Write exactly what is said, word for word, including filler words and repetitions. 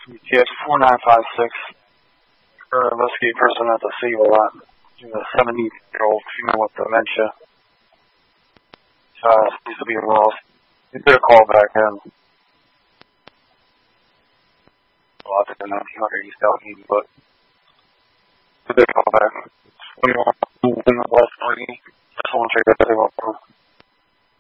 U T X four nine five six for an investigated person at the City lot. A seventy-year-old female with dementia. Uh, seems to be lost. You did a call back in. Well, I think nineteen hundred East Allegheny, but you did a call back. twenty-one West three. Just want to check everything out.